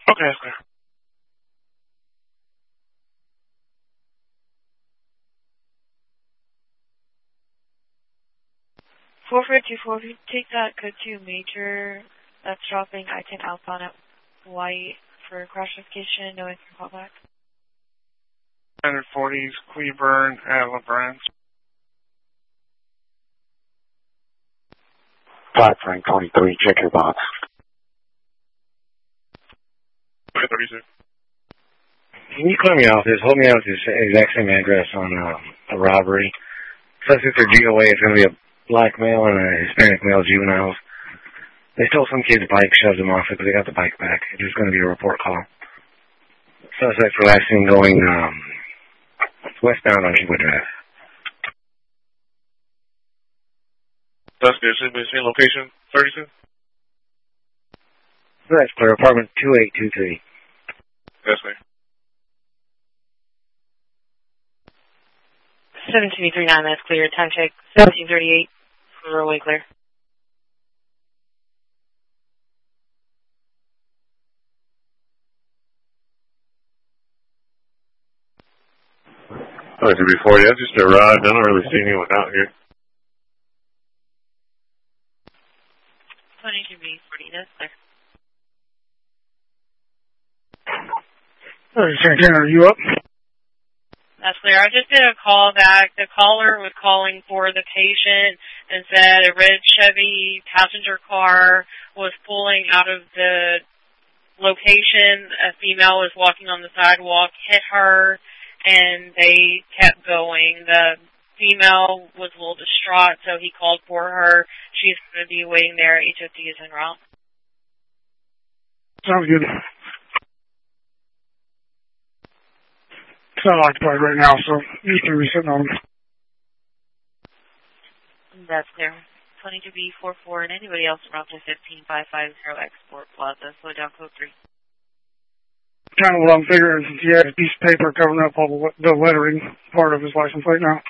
Okay, that's clear. 4424, if you take that code 2 major, that's dropping I-10 outbound at Hawaii for crash notification, no instant callback. 140s, Cleburne at LeBron. Flat Frank 23, check your box. 36. Can you clear me off this? Hold me out this exact same address on a robbery. Suspect for DOA is going to be a black male and a Hispanic male juveniles. They stole some kid's bike, shoved him off it, but they got the bike back. There's going to be a report call. Suspect for last seen going westbound on Kingwood Drive. Suspect should be seen location 32. That's clear. Apartment 2823. Yes, ma'am. 1739, that's clear. Time check 1738 for roadway clear. Oh, it's before you. I just arrived. I don't really see anyone out here. 22B40, that's clear. Santana, are you up? That's clear. I just did a call back. The caller was calling for the patient and said a red Chevy passenger car was pulling out of the location. A female was walking on the sidewalk, hit her, and they kept going. The female was a little distraught, so he called for her. She's going to be waiting there. HOT is en route. Sounds good. It's not occupied right now, so you can be sitting on them. That's clear. 22B44 and anybody else around to 15550 Export Plaza. Slow down code 3. Kind of what I'm figuring is he had a piece of paper covering up all the lettering part of his license plate now.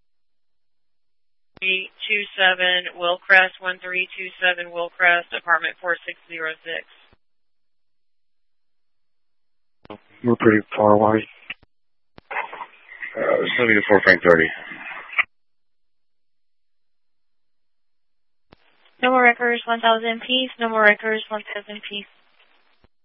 327 Willcrest, 1327 Willcrest, apartment 4606. We're pretty far away. 74 Frank 30. No more records, 1000 piece. No more records, 1000 piece.